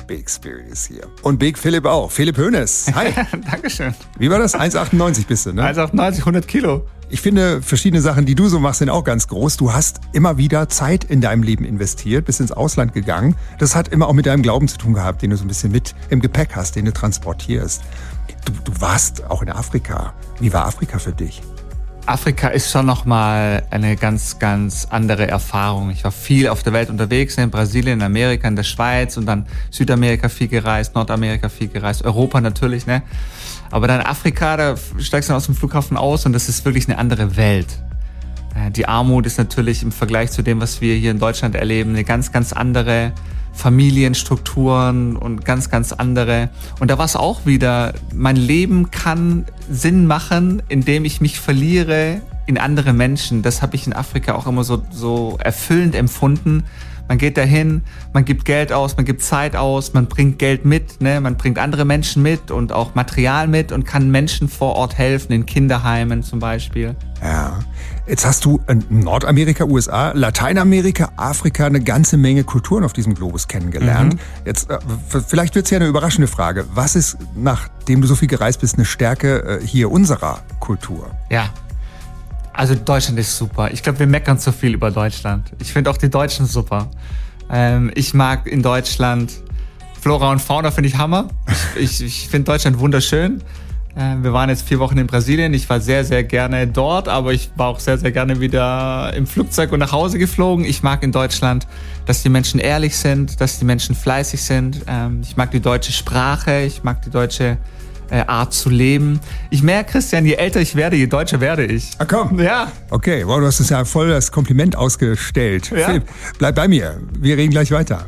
Big Spirit ist hier. Und Big Philipp auch. Philipp Hoeneß. Hi. Dankeschön. Wie war das? 1,98 bist du, ne? 1,98, 100 Kilo. Ich finde, verschiedene Sachen, die du so machst, sind auch ganz groß. Du hast immer wieder Zeit in deinem Leben investiert, bist ins Ausland gegangen. Das hat immer auch mit deinem Glauben zu tun gehabt, den du so ein bisschen mit im Gepäck hast, den du transportierst. Du warst auch in Afrika. Wie war Afrika für dich? Afrika ist schon nochmal eine ganz, ganz andere Erfahrung. Ich war viel auf der Welt unterwegs, in Brasilien, in Amerika, in der Schweiz und dann Südamerika viel gereist, Nordamerika viel gereist, Europa natürlich, ne? Aber dann Afrika, da steigst du dann aus dem Flughafen aus und das ist wirklich eine andere Welt. Die Armut ist natürlich im Vergleich zu dem, was wir hier in Deutschland erleben, eine ganz, ganz andere. Familienstrukturen und ganz, ganz andere. Und da war es auch wieder, mein Leben kann Sinn machen, indem ich mich verliere in andere Menschen. Das habe ich in Afrika auch immer so erfüllend empfunden. Man geht dahin, man gibt Geld aus, man gibt Zeit aus, man bringt Geld mit, ne? Man bringt andere Menschen mit und auch Material mit und kann Menschen vor Ort helfen, in Kinderheimen zum Beispiel. Ja, jetzt hast du in Nordamerika, USA, Lateinamerika, Afrika eine ganze Menge Kulturen auf diesem Globus kennengelernt. Jetzt, vielleicht wird es ja eine überraschende Frage. Was ist, nachdem du so viel gereist bist, eine Stärke hier unserer Kultur? Ja. Also Deutschland ist super. Ich glaube, wir meckern zu viel über Deutschland. Ich finde auch die Deutschen super. Ich mag in Deutschland Flora und Fauna, finde ich Hammer. Ich finde Deutschland wunderschön. Wir waren jetzt 4 Wochen in Brasilien. Ich war sehr, sehr gerne dort, aber ich war auch sehr, sehr gerne wieder im Flugzeug und nach Hause geflogen. Ich mag in Deutschland, dass die Menschen ehrlich sind, dass die Menschen fleißig sind. Ich mag die deutsche Sprache, ich mag die deutsche Art zu leben. Ich merke, Christian, je älter ich werde, je deutscher werde ich. Ah, komm. Ja. Okay, wow, du hast es ja voll das Kompliment ausgestellt. Ja. Philipp, bleib bei mir. Wir reden gleich weiter.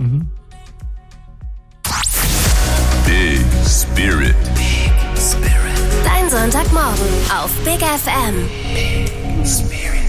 Big Spirit. Dein Sonntagmorgen auf Big FM. Big Spirit.